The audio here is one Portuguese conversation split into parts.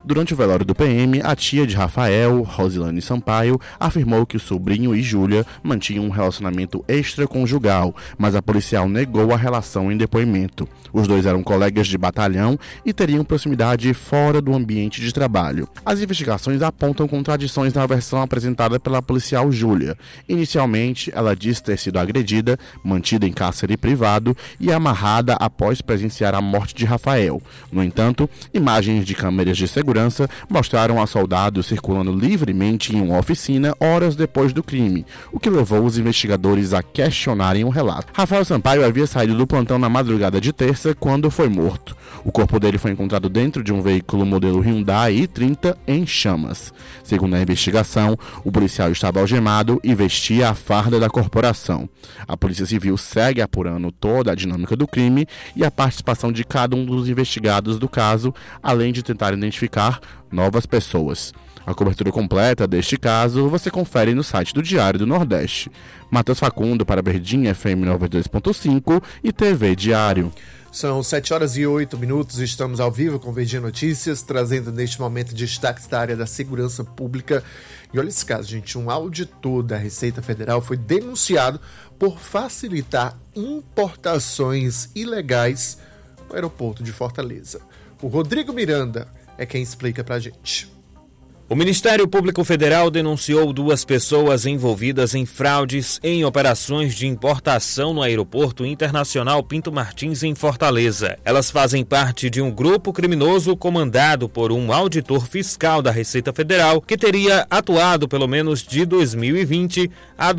Durante o velório do PM, a tia de Rafael, Rosilane Sampaio, afirmou que o sobrinho e Júlia mantinham um relacionamento extraconjugal, mas a policial negou a relação em depoimento. Os dois eram colegas de batalhão e teriam proximidade fora do ambiente de trabalho. As investigações apontam contradições na versão apresentada pela policial Júlia. Inicialmente, ela diz ter sido agredida, mantida em cárcere privado e amarrada após presenciar a morte de Rafael. No entanto, imagens de câmeras de segurança mostraram a soldados circulando livremente em uma oficina horas depois do crime, o que levou os investigadores a questionarem o relato. Rafael Sampaio havia saído do plantão na madrugada de terça quando foi morto. O corpo dele foi encontrado dentro de um veículo modelo Hyundai i30 em chamas. Segundo a investigação, o policial estava algemado e vestia a farda da corporação. A Polícia Civil segue apurando toda a dinâmica do crime e a participação de cada um dos investigados do caso, além de tentar identificar novas pessoas. A cobertura completa deste caso você confere no site do Diário do Nordeste. Matheus Facundo para Verdinha FM 92.5 e TV Diário. São 7h08, estamos ao vivo com Verdinha Notícias, trazendo neste momento destaques da área da segurança pública. E olha esse caso, gente, um auditor da Receita Federal foi denunciado por facilitar importações ilegais no aeroporto de Fortaleza. O Rodrigo Miranda é quem explica pra gente. O Ministério Público Federal denunciou 2 pessoas envolvidas em fraudes em operações de importação no Aeroporto Internacional Pinto Martins, em Fortaleza. Elas fazem parte de um grupo criminoso comandado por um auditor fiscal da Receita Federal que teria atuado pelo menos de 2020 a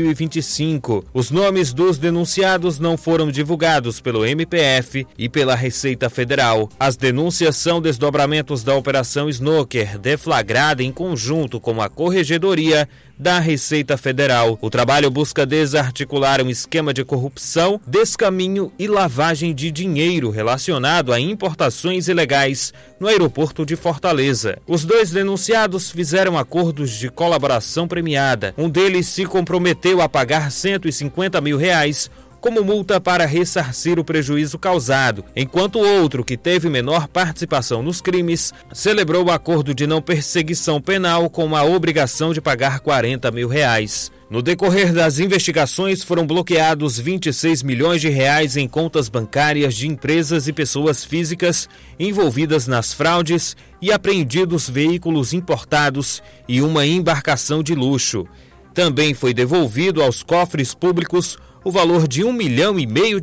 2025. Os nomes dos denunciados não foram divulgados pelo MPF e pela Receita Federal. As denúncias são desdobramentos da Operação Snooker, deflagrada em conjunto com a Corregedoria da Receita Federal. O trabalho busca desarticular um esquema de corrupção, descaminho e lavagem de dinheiro relacionado a importações ilegais no aeroporto de Fortaleza. Os 2 denunciados fizeram acordos de colaboração premiada. Um deles se comprometeu a pagar R$150 mil como multa para ressarcir o prejuízo causado, enquanto o outro, que teve menor participação nos crimes, celebrou o acordo de não perseguição penal com a obrigação de pagar R$40 mil. No decorrer das investigações, foram bloqueados R$26 milhões em contas bancárias de empresas e pessoas físicas envolvidas nas fraudes e apreendidos veículos importados e uma embarcação de luxo. Também foi devolvido aos cofres públicos o valor de R$1,5 milhão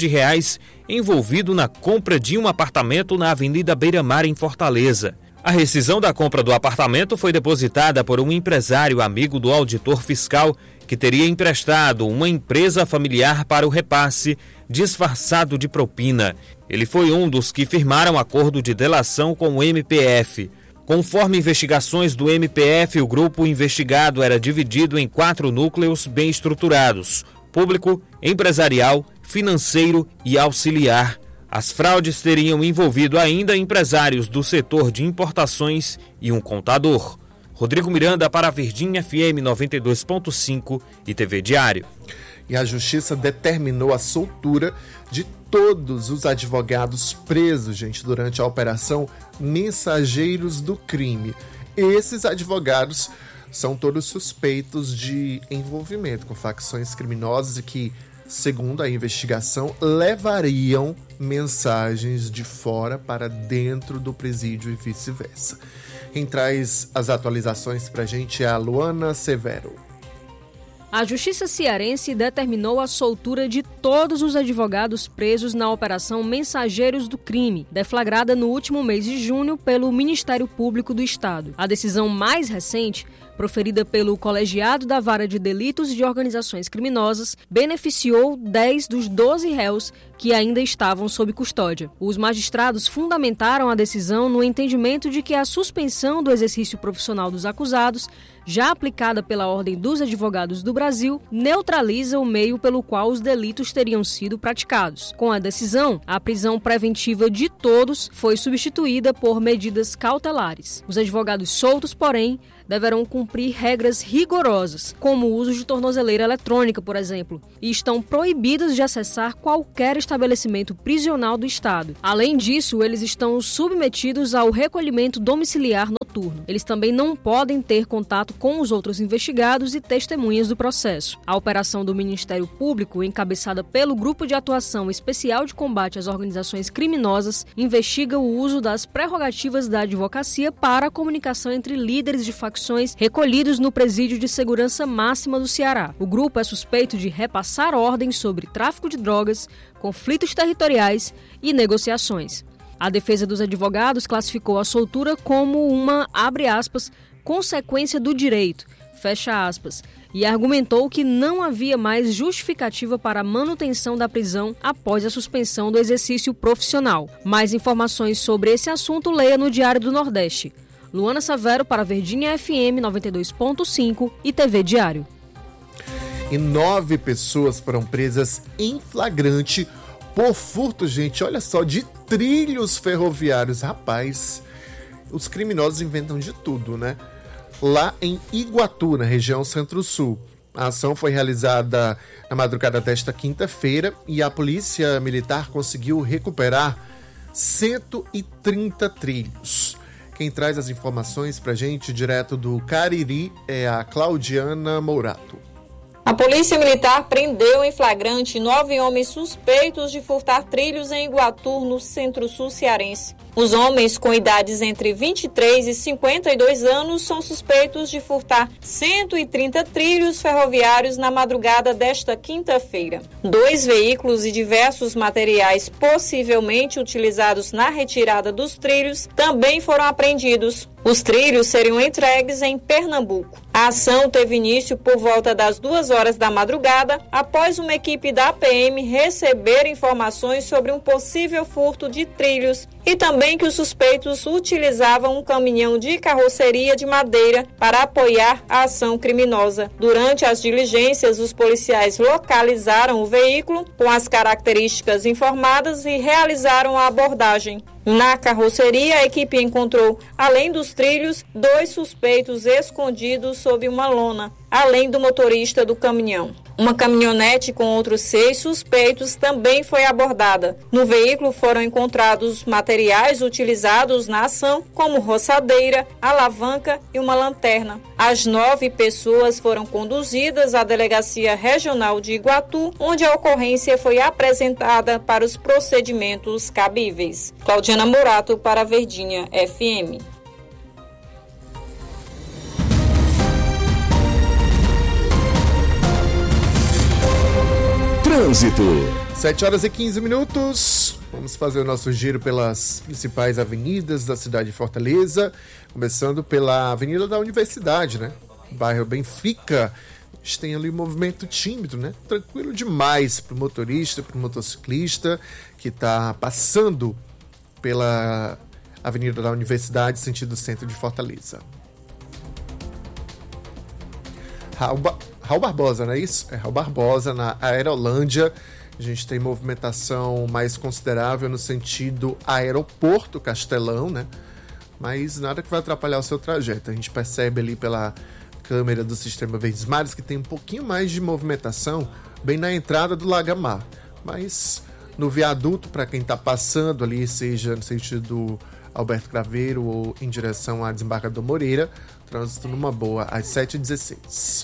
envolvido na compra de um apartamento na Avenida Beira-Mar, em Fortaleza. A rescisão da compra do apartamento foi depositada por um empresário amigo do auditor fiscal que teria emprestado uma empresa familiar para o repasse, disfarçado de propina. Ele foi um dos que firmaram acordo de delação com o MPF. Conforme investigações do MPF, o grupo investigado era dividido em 4 núcleos bem estruturados: público, empresarial, financeiro e auxiliar. As fraudes teriam envolvido ainda empresários do setor de importações e um contador. Rodrigo Miranda para a Verdinha FM 92.5 e TV Diário. E a Justiça determinou a soltura de todos os advogados presos, gente, durante a operação Mensageiros do Crime. Esses advogados são todos suspeitos de envolvimento com facções criminosas e que, segundo a investigação, levariam mensagens de fora para dentro do presídio e vice-versa. Quem traz as atualizações para a gente é a Luana Severo. A Justiça Cearense determinou a soltura de todos os advogados presos na Operação Mensageiros do Crime, deflagrada no último mês de junho pelo Ministério Público do Estado. A decisão mais recente, proferida pelo Colegiado da Vara de Delitos de Organizações Criminosas, beneficiou 10 dos 12 réus que ainda estavam sob custódia. Os magistrados fundamentaram a decisão no entendimento de que a suspensão do exercício profissional dos acusados, já aplicada pela Ordem dos Advogados do Brasil, neutraliza o meio pelo qual os delitos teriam sido praticados. Com a decisão, a prisão preventiva de todos foi substituída por medidas cautelares. Os advogados soltos, porém, deverão cumprir regras rigorosas, como o uso de tornozeleira eletrônica, por exemplo, e estão proibidos de acessar qualquer estabelecimento prisional do Estado. Além disso, eles estão submetidos ao recolhimento domiciliar noturno. noturno. Eles também não podem ter contato com os outros investigados e testemunhas do processo. A operação do Ministério Público, encabeçada pelo Grupo de Atuação Especial de Combate às Organizações Criminosas, investiga o uso das prerrogativas da advocacia para a comunicação entre líderes de facções recolhidos no Presídio de Segurança Máxima do Ceará. O grupo é suspeito de repassar ordens sobre tráfico de drogas, conflitos territoriais e negociações. A defesa dos advogados classificou a soltura como uma, abre aspas, consequência do direito, fecha aspas, e argumentou que não havia mais justificativa para a manutenção da prisão após a suspensão do exercício profissional. Mais informações sobre esse assunto leia no Diário do Nordeste. Luana Savero para Verdinha FM 92.5 e TV Diário. E 9 pessoas foram presas em flagrante por furto, gente, olha só, de trilhos ferroviários. Rapaz, os criminosos inventam de tudo, né? Lá em Iguatu, na região Centro-Sul. A ação foi realizada na madrugada desta quinta-feira e a Polícia Militar conseguiu recuperar 130 trilhos. Quem traz as informações pra gente, direto do Cariri, é a Claudiana Mourato. A Polícia Militar prendeu em flagrante 9 homens suspeitos de furtar trilhos em Iguatu, no Centro-Sul cearense. Os homens, com idades entre 23 e 52 anos, são suspeitos de furtar 130 trilhos ferroviários na madrugada desta quinta-feira. 2 veículos e diversos materiais possivelmente utilizados na retirada dos trilhos também foram apreendidos. Os trilhos seriam entregues em Pernambuco. A ação teve início por volta das 2 horas da madrugada, após uma equipe da PM receber informações sobre um possível furto de trilhos e também que os suspeitos utilizavam um caminhão de carroceria de madeira para apoiar a ação criminosa. Durante as diligências, os policiais localizaram o veículo com as características informadas e realizaram a abordagem. Na carroceria, a equipe encontrou, além dos trilhos, 2 suspeitos escondidos sob uma lona, além do motorista do caminhão. Uma caminhonete com outros 6 suspeitos também foi abordada. No veículo foram encontrados materiais utilizados na ação, como roçadeira, alavanca e uma lanterna. As 9 pessoas foram conduzidas à Delegacia Regional de Iguatu, onde a ocorrência foi apresentada para os procedimentos cabíveis. Claudiana Mourato para Verdinha FM. Trânsito. 7 horas e 15 minutos. Vamos fazer o nosso giro pelas principais avenidas da cidade de Fortaleza, começando pela Avenida da Universidade, né? Bairro Benfica. A gente tem ali um movimento tímido, né? Tranquilo demais para o motorista, para o motociclista que está passando pela Avenida da Universidade, sentido centro de Fortaleza. Raul Barbosa, não é isso? É Raul Barbosa, na Aerolândia. A gente tem movimentação mais considerável no sentido aeroporto Castelão, né? Mas nada que vai atrapalhar o seu trajeto. A gente percebe ali pela câmera do Sistema Verdes Mares que tem um pouquinho mais de movimentação bem na entrada do Lagamar. Mas no viaduto, para quem está passando ali, seja no sentido Alberto Craveiro ou em direção a Desembargador Moreira, trânsito numa boa às 7h16.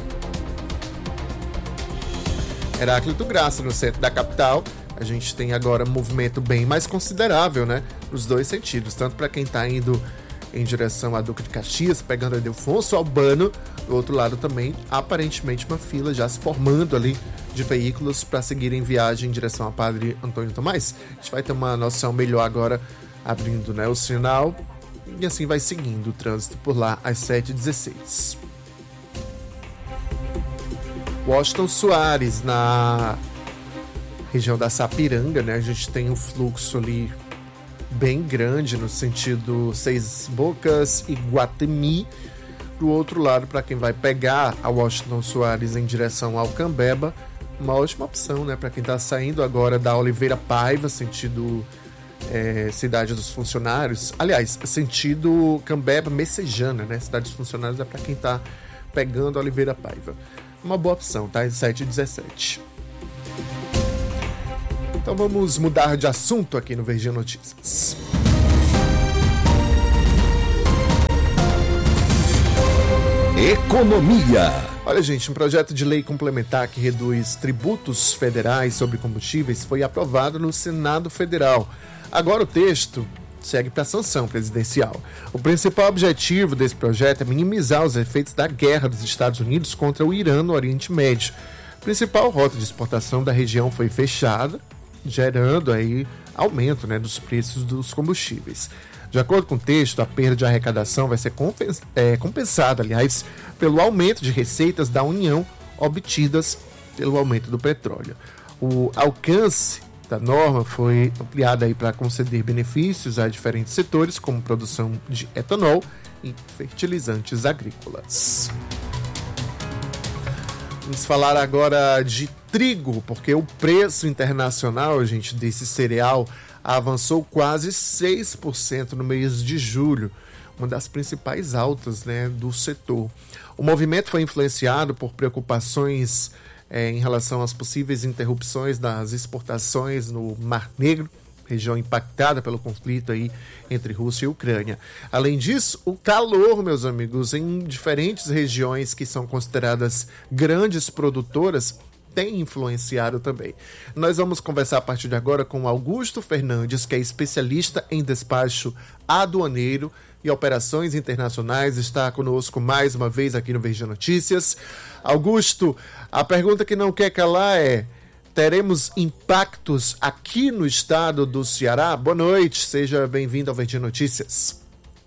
Heráclito Graça, no centro da capital, a gente tem agora um movimento bem mais considerável, né? Nos 2 sentidos, tanto para quem está indo em direção a Duque de Caxias, pegando a Delfonso Albano, do outro lado também, aparentemente uma fila já se formando ali de veículos para seguirem viagem em direção a Padre Antônio Tomás. A gente vai ter uma noção melhor agora, abrindo, né, o sinal, e assim vai seguindo o trânsito por lá às 7h16. Washington Soares, na região da Sapiranga, né? A gente tem um fluxo ali bem grande no sentido Seis Bocas e Guatemi. Do outro lado, para quem vai pegar a Washington Soares em direção ao Cambeba, uma ótima opção, né? Para quem está saindo agora da Oliveira Paiva, sentido Cidade dos Funcionários. Aliás, sentido Cambeba Messejana, né? Cidade dos Funcionários é para quem está pegando a Oliveira Paiva. Uma boa opção, tá? 7h17. Então vamos mudar de assunto aqui no Verdinha Notícias. Economia. Olha, gente, um projeto de lei complementar que reduz tributos federais sobre combustíveis foi aprovado no Senado Federal. Agora o texto segue para a sanção presidencial. O principal objetivo desse projeto é minimizar os efeitos da guerra dos Estados Unidos contra o Irã no Oriente Médio. A principal rota de exportação da região foi fechada, gerando aí aumento, dos preços dos combustíveis. De acordo com o texto, a perda de arrecadação vai ser compensada, aliás, pelo aumento de receitas da União obtidas pelo aumento do petróleo. O alcance da norma foi ampliado aí para conceder benefícios a diferentes setores, como produção de etanol e fertilizantes agrícolas. Vamos falar agora de trigo, porque o preço internacional, gente, desse cereal avançou quase 6% no mês de julho, uma das principais altas do setor. O movimento foi influenciado por preocupações em relação às possíveis interrupções das exportações no Mar Negro, região impactada pelo conflito aí entre Rússia e Ucrânia. Além disso, o calor, meus amigos, em diferentes regiões que são consideradas grandes produtoras, tem influenciado também. Nós vamos conversar a partir de agora com Augusto Fernandes, que é especialista em despacho aduaneiro e operações internacionais, está conosco mais uma vez aqui no Verdinha Notícias. Augusto, a pergunta que não quer calar é: teremos impactos aqui no estado do Ceará? Boa noite, seja bem-vindo ao Verdinha Notícias.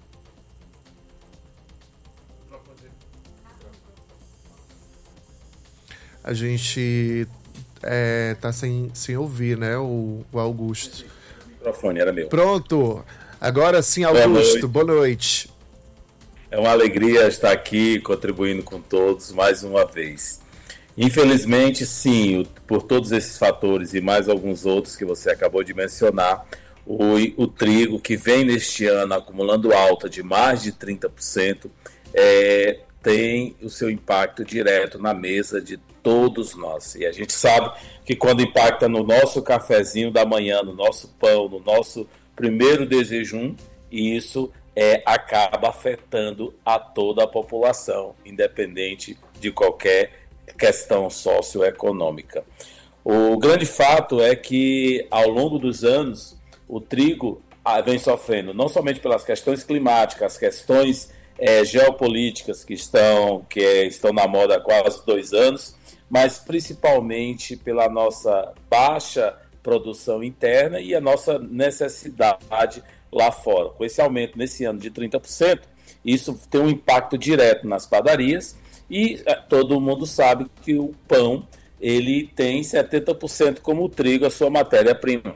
A gente tá sem ouvir, o Augusto. O microfone era meu. Pronto. Agora sim, Augusto. Boa noite. É uma alegria estar aqui contribuindo com todos mais uma vez. Infelizmente, sim, por todos esses fatores e mais alguns outros que você acabou de mencionar, o trigo, que vem neste ano acumulando alta de mais de 30%, tem o seu impacto direto na mesa de todos nós. E a gente sabe que quando impacta no nosso cafezinho da manhã, no nosso pão, no nosso primeiro desjejum, isso acaba afetando a toda a população, independente de qualquer questão socioeconômica. O grande fato é que, ao longo dos anos, o trigo vem sofrendo não somente pelas questões climáticas, as questões geopolíticas que estão na moda há quase 2 anos, mas principalmente pela nossa baixa produção interna e a nossa necessidade lá fora. Com esse aumento nesse ano de 30%, isso tem um impacto direto nas padarias e todo mundo sabe que o pão ele tem 70% como o trigo, a sua matéria-prima.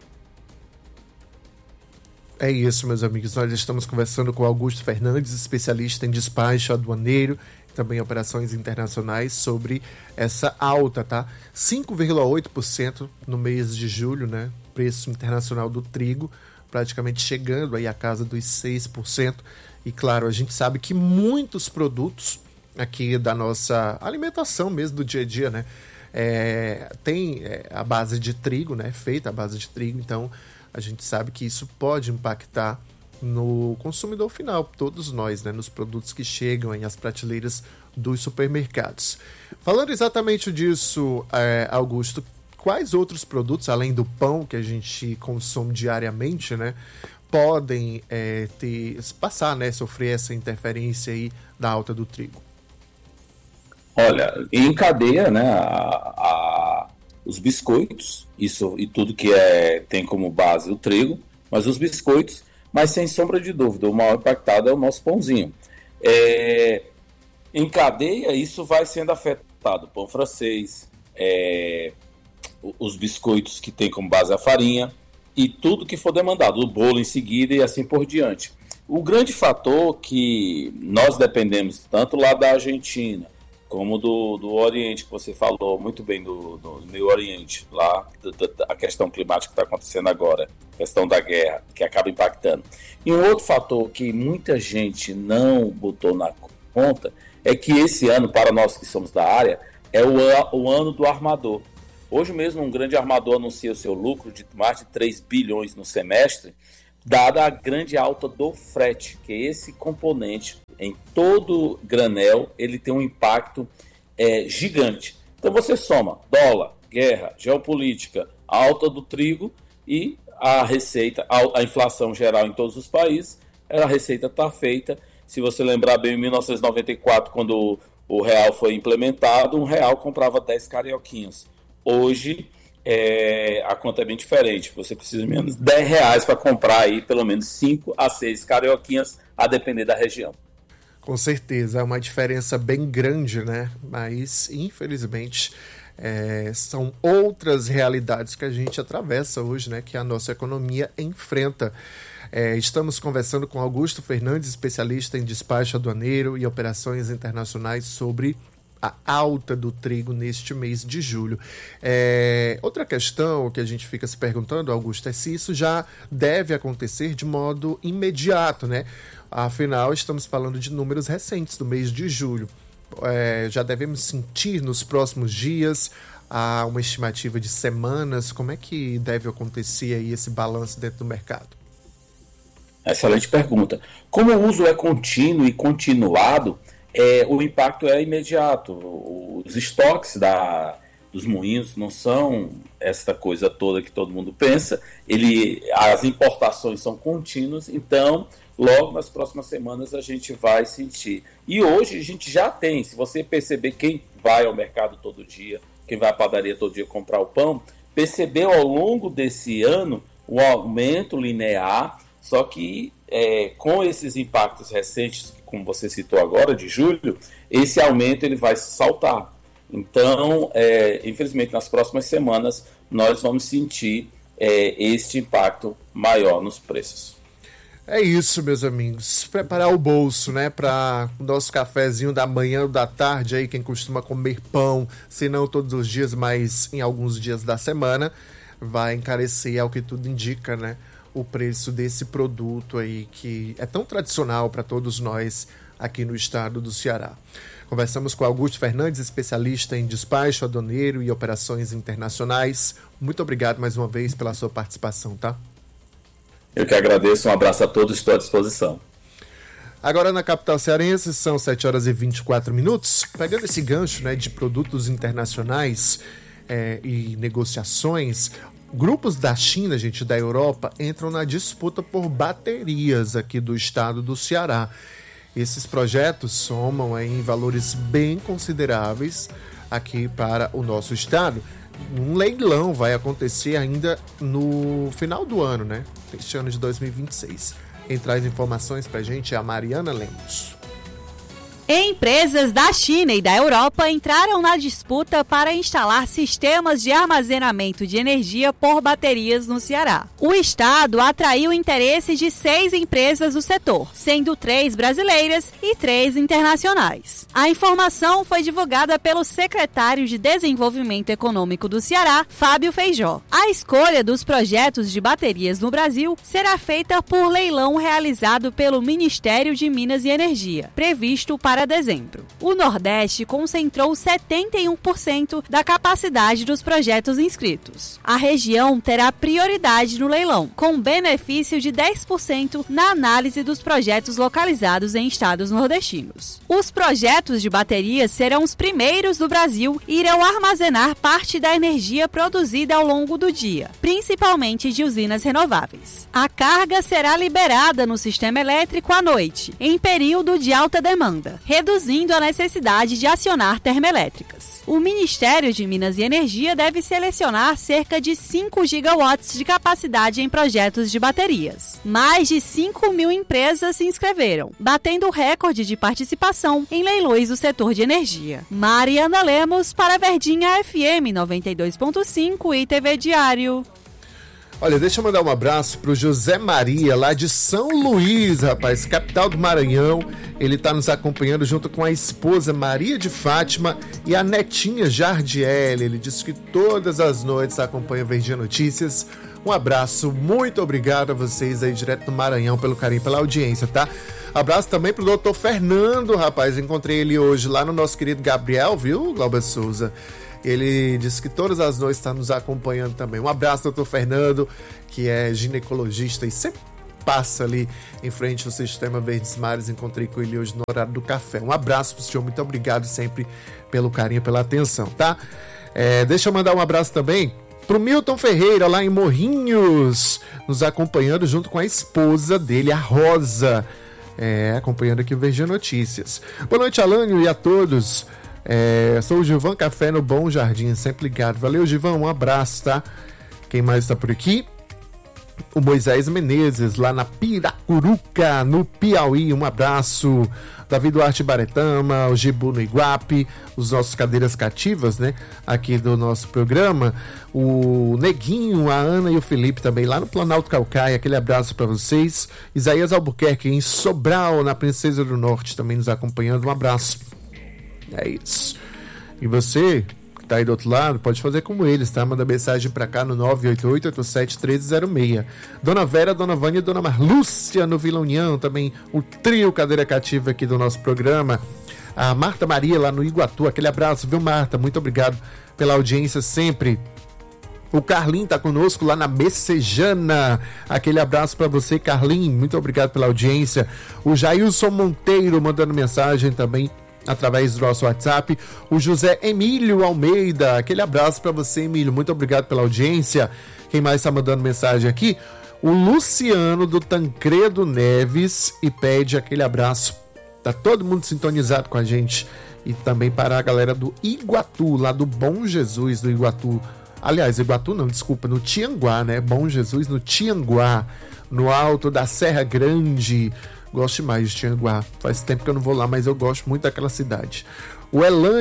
É isso, meus amigos. Nós estamos conversando com Augusto Fernandes, especialista em despacho aduaneiro e também operações internacionais, sobre essa alta, tá? 5,8% no mês de julho, Preço internacional do trigo, praticamente chegando aí à casa dos 6%. E claro, a gente sabe que muitos produtos aqui da nossa alimentação mesmo do dia a dia, tem a base de trigo, feita a base de trigo, então a gente sabe que isso pode impactar no consumidor final, todos nós, nos produtos que chegam às prateleiras dos supermercados. Falando exatamente disso, Augusto, quais outros produtos, além do pão que a gente consome diariamente, podem sofrer essa interferência aí da alta do trigo? Olha, em cadeia, os biscoitos, isso e tudo que tem como base o trigo, mas os biscoitos, mas sem sombra de dúvida, o maior impactado é o nosso pãozinho. Em cadeia, isso vai sendo afetado, pão francês, os biscoitos que tem como base a farinha e tudo que for demandado, o bolo em seguida e assim por diante. O grande fator que nós dependemos tanto lá da Argentina como do Oriente, que você falou muito bem do Meio Oriente, lá a questão climática que está acontecendo agora, a questão da guerra, que acaba impactando. E um outro fator que muita gente não botou na conta é que esse ano, para nós que somos da área, é o ano do armador. Hoje mesmo um grande armador anuncia o seu lucro de mais de 3 bilhões no semestre, dada a grande alta do frete, que é esse componente em todo granel, ele tem um impacto gigante. Então você soma dólar, guerra, geopolítica, alta do trigo e a receita, a inflação geral em todos os países, a receita está feita. Se você lembrar bem, em 1994, quando o real foi implementado, um real comprava 10 carioquinhas. Hoje, a conta é bem diferente. Você precisa de menos de 10 reais para comprar aí pelo menos 5 a 6 carioquinhas, a depender da região. Com certeza, é uma diferença bem grande, né? Mas, infelizmente, são outras realidades que a gente atravessa hoje, né? Que a nossa economia enfrenta. Estamos conversando com Augusto Fernandes, especialista em despacho aduaneiro e operações internacionais, sobre a alta do trigo neste mês de julho. Outra questão que a gente fica se perguntando, Augusto, é se isso já deve acontecer de modo imediato, né? Afinal, estamos falando de números recentes do mês de julho. Já devemos sentir nos próximos dias? Há uma estimativa de semanas? Como é que deve acontecer aí esse balanço dentro do mercado? Excelente pergunta. Como o uso é contínuo e continuado, o impacto é imediato. Os estoques dos moinhos não são essa coisa toda que todo mundo pensa. As importações são contínuas, então logo nas próximas semanas a gente vai sentir. E hoje a gente já tem, se você perceber, quem vai ao mercado todo dia, quem vai à padaria todo dia comprar o pão, percebeu ao longo desse ano o aumento linear. Só que com esses impactos recentes, como você citou agora, de julho, esse aumento ele vai saltar. Então, infelizmente, nas próximas semanas, nós vamos sentir este impacto maior nos preços. É isso, meus amigos. Preparar o bolso, né, para o nosso cafezinho da manhã ou da tarde, aí quem costuma comer pão, se não todos os dias, mas em alguns dias da semana, vai encarecer, ao que tudo indica, né, o preço desse produto aí que é tão tradicional para todos nós aqui no estado do Ceará. Conversamos com Augusto Fernandes, especialista em despacho aduaneiro e operações internacionais. Muito obrigado mais uma vez pela sua participação, tá? Eu que agradeço, um abraço a todos, estou à disposição. Agora na capital cearense são 7 horas e 24 minutos. Pegando esse gancho, né, de produtos internacionais e negociações, grupos da China, gente, da Europa, entram na disputa por baterias aqui do estado do Ceará. Esses projetos somam em valores bem consideráveis aqui para o nosso estado. Um leilão vai acontecer ainda no final do ano, né? Este ano de 2026. Quem traz informações pra gente é a Mariana Lemos. Empresas da China e da Europa entraram na disputa para instalar sistemas de armazenamento de energia por baterias no Ceará. O estado atraiu o interesse de 6 empresas do setor, sendo 3 brasileiras e 3 internacionais. A informação foi divulgada pelo secretário de Desenvolvimento Econômico do Ceará, Fábio Feijó. A escolha dos projetos de baterias no Brasil será feita por leilão realizado pelo Ministério de Minas e Energia, previsto para dezembro. O Nordeste concentrou 71% da capacidade dos projetos inscritos. A região terá prioridade no leilão, com benefício de 10% na análise dos projetos localizados em estados nordestinos. Os projetos de baterias serão os primeiros do Brasil e irão armazenar parte da energia produzida ao longo do dia, principalmente de usinas renováveis. A carga será liberada no sistema elétrico à noite, em período de alta demanda, reduzindo a necessidade de acionar termoelétricas. O Ministério de Minas e Energia deve selecionar cerca de 5 gigawatts de capacidade em projetos de baterias. Mais de 5.000 empresas se inscreveram, batendo o recorde de participação em leilões do setor de energia. Mariana Lemos para Verdinha FM 92.5 e TV Diário. Olha, deixa eu mandar um abraço pro José Maria, lá de São Luís, rapaz, capital do Maranhão. Ele tá nos acompanhando junto com a esposa Maria de Fátima e a netinha Jardiele. Ele disse que todas as noites acompanha Verdinha Notícias. Um abraço, muito obrigado a vocês aí direto do Maranhão pelo carinho, pela audiência, tá? Abraço também pro doutor Fernando, rapaz, encontrei ele hoje lá no nosso querido Gabriel, viu, Glauber Souza? Ele disse que todas as noites está nos acompanhando também. Um abraço, doutor Fernando, que é ginecologista e sempre passa ali em frente ao Sistema Verdes Mares. Encontrei com ele hoje no horário do café. Um abraço pro senhor, muito obrigado sempre pelo carinho, pela atenção, tá? Deixa eu mandar um abraço também pro Milton Ferreira, lá em Morrinhos, nos acompanhando junto com a esposa dele, a Rosa, acompanhando aqui o Verdinha Notícias. Boa noite, Alânio, e a todos. Sou o Gilvan Café no Bom Jardim, sempre ligado. Valeu, Gilvan, um abraço, tá? Quem mais está por aqui? O Moisés Menezes, lá na Piracuruca, no Piauí, um abraço. Davi Duarte Baretama, o Gibu no Iguape, os nossos cadeiras cativas, né, aqui do nosso programa, o Neguinho, a Ana e o Felipe também, lá no Planalto Caucaia, aquele abraço para vocês. Isaías Albuquerque, em Sobral, na Princesa do Norte, também nos acompanhando, um abraço. É isso. E você, que tá aí do outro lado, pode fazer como eles, tá? Manda mensagem pra cá no 988-87-1306. Dona Vera, Dona Vânia e Dona Marlúcia no Vila União, também o trio Cadeira Cativa aqui do nosso programa. A Marta Maria lá no Iguatu, aquele abraço, viu, Marta? Muito obrigado pela audiência sempre. O Carlinho tá conosco lá na Messejana. Aquele abraço para você, Carlinho. Muito obrigado pela audiência. O Jailson Monteiro mandando mensagem também através do nosso WhatsApp. O José Emílio Almeida, aquele abraço para você, Emílio, muito obrigado pela audiência. Quem mais está mandando mensagem aqui? O Luciano do Tancredo Neves, e pede aquele abraço. Tá todo mundo sintonizado com a gente. E também para a galera do Iguatu, lá do Bom Jesus do Iguatu. Aliás, Iguatu não, desculpa, no Tianguá, né? Bom Jesus no Tianguá, no alto da Serra Grande. Gosto demais de Tianguá. Faz tempo que eu não vou lá, mas eu gosto muito daquela cidade. O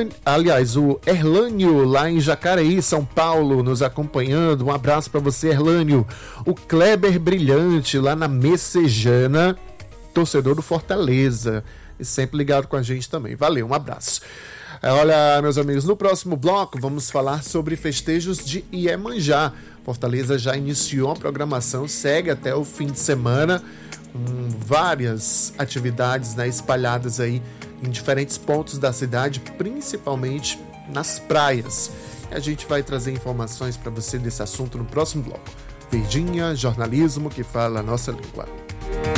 Erlânio, lá em Jacareí, São Paulo, nos acompanhando. Um abraço para você, Erlânio. O Kleber Brilhante, lá na Messejana, torcedor do Fortaleza. E sempre ligado com a gente também. Valeu, um abraço. Olha, meus amigos, no próximo bloco vamos falar sobre festejos de Iemanjá. Fortaleza já iniciou a programação, segue até o fim de semana, com várias atividades, né, espalhadas aí em diferentes pontos da cidade, principalmente nas praias. E a gente vai trazer informações para você desse assunto no próximo bloco. Verdinha, jornalismo que fala a nossa língua.